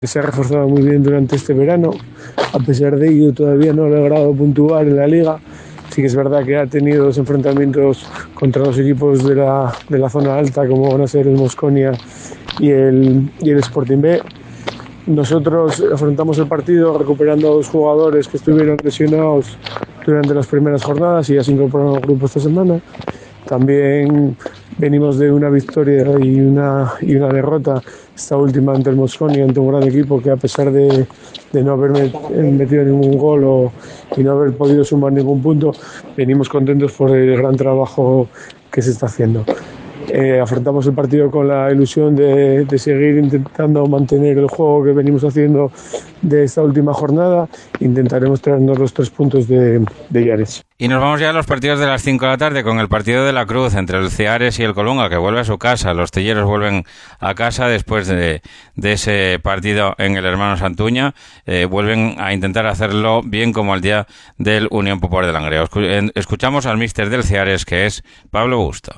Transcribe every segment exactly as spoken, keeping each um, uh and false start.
Se ha reforzado muy bien durante este verano, a pesar de ello todavía no ha logrado puntuar en la liga. Sí que es verdad que ha tenido dos enfrentamientos contra los equipos de la, de la zona alta, como van a ser el Mosconia y el, y el Sporting B. Nosotros afrontamos el partido recuperando a dos jugadores que estuvieron lesionados durante las primeras jornadas y ya se incorporaron al grupo esta semana. También venimos de una victoria y una, y una derrota, esta última ante el Mosconia, ante un gran equipo que a pesar de, de no haber metido ningún gol o, y no haber podido sumar ningún punto, venimos contentos por el gran trabajo que se está haciendo. Eh, afrontamos el partido con la ilusión de, de seguir intentando mantener el juego que venimos haciendo de esta última jornada. Intentaremos traernos los tres puntos de, de Iares. Y nos vamos ya a los partidos de las cinco de la tarde con el partido de la Cruz entre el Ceares y el Colunga, que vuelve a su casa. Los tilleros vuelven a casa después de, de ese partido en el Hermano Santuña. Eh, vuelven a intentar hacerlo bien como el día del Unión Popular de Langreo. Escuchamos al míster del Ceares, que es Pablo Busto.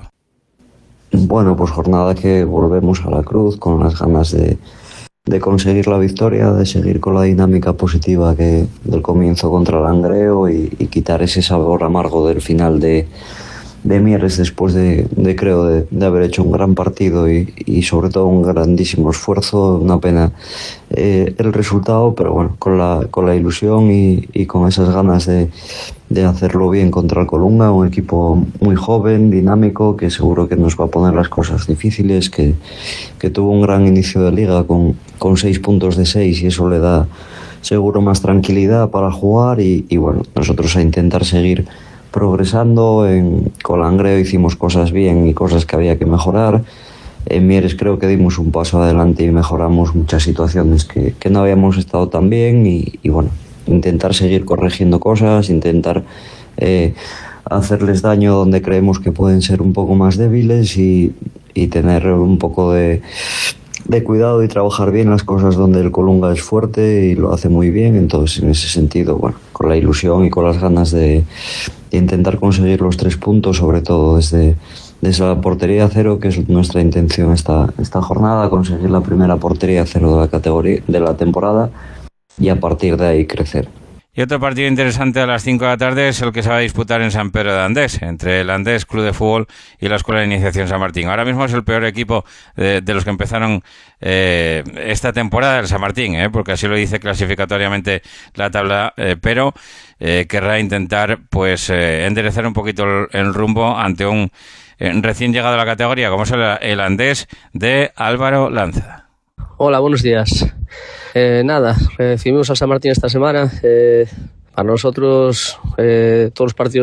Bueno, pues jornada que volvemos a la Cruz con las ganas de, de conseguir la victoria, de seguir con la dinámica positiva que del comienzo contra el Langreo y, y quitar ese sabor amargo del final de, de Mieres después de, de creo, de, de haber hecho un gran partido y, y sobre todo un grandísimo esfuerzo. Una pena eh, el resultado, pero bueno, con la, con la ilusión y, y con esas ganas de de hacerlo bien contra el Colunga, un equipo muy joven, dinámico, que seguro que nos va a poner las cosas difíciles, que, que tuvo un gran inicio de liga con, con seis puntos de seis y eso le da seguro más tranquilidad para jugar y, y bueno, nosotros a intentar seguir progresando. En Langreo hicimos cosas bien y cosas que había que mejorar. En Mieres creo que dimos un paso adelante y mejoramos muchas situaciones que, que no habíamos estado tan bien y, y bueno, intentar seguir corrigiendo cosas, intentar eh, hacerles daño donde creemos que pueden ser un poco más débiles y, y tener un poco de, de cuidado y trabajar bien las cosas donde el Colunga es fuerte y lo hace muy bien. Entonces, en ese sentido, bueno, con la ilusión y con las ganas de, de intentar conseguir los tres puntos, sobre todo desde, desde la portería cero, que es nuestra intención esta, esta jornada, conseguir la primera portería cero de la categoría de la temporada y a partir de ahí crecer. Y otro partido interesante a las cinco de la tarde es el que se va a disputar en San Pedro de Andés, entre el Andés Club de Fútbol y la Escuela de Iniciación San Martín. Ahora mismo es el peor equipo de, de los que empezaron eh, esta temporada, el San Martín, eh, porque así lo dice clasificatoriamente la tabla, eh, pero eh, querrá intentar pues eh, enderezar un poquito el, el rumbo ante un eh, recién llegado a la categoría, como es el, el Andés de Álvaro Lanza. Hola, buenos días. Eh, nada, recibimos a San Martín esta semana. Eh, para nosotros, eh, todos los partidos